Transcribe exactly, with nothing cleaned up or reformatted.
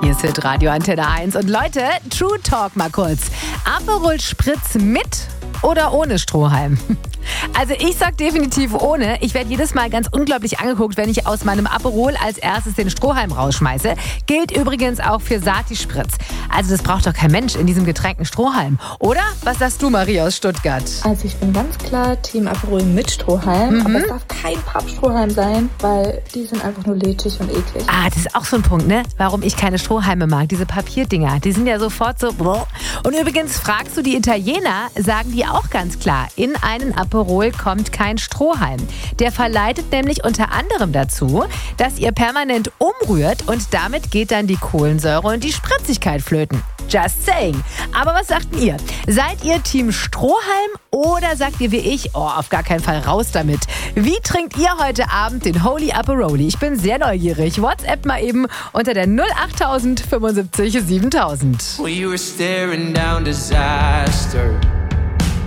Hier ist Hitradio Antenne eins. Und Leute, True Talk mal kurz. Aperol Spritz mit oder ohne Strohhalm? Also ich sag definitiv ohne. Ich werde jedes Mal ganz unglaublich angeguckt, wenn ich aus meinem Aperol als erstes den Strohhalm rausschmeiße. Gilt übrigens auch für Sati-Spritz. Also das braucht doch kein Mensch in diesem Getränk einen Strohhalm. Oder? Was sagst du, Maria aus Stuttgart? Also ich bin ganz klar Team Aperol mit Strohhalm. Mhm. Aber es darf kein Pappstrohhalm sein, weil die sind einfach nur lätschig und eklig. Ah, das ist auch so ein Punkt, ne? Warum ich keine Strohhalme mag. Diese Papierdinger, die sind ja sofort so... Und übrigens, fragst du die Italiener, sagen die auch ganz klar, in einen Aperol kommt kein Strohhalm. Der verleitet nämlich unter anderem dazu, dass ihr permanent umrührt und damit geht dann die Kohlensäure und die Spritzigkeit flöten. Just saying. Aber was sagt ihr? Seid ihr Team Strohhalm oder sagt ihr wie ich, oh, auf gar keinen Fall raus damit? Wie trinkt ihr heute Abend den Holy Aperoli? Ich bin sehr neugierig. WhatsApp mal eben unter der null acht null null fünfundsiebzig siebentausend. We were staring down disaster.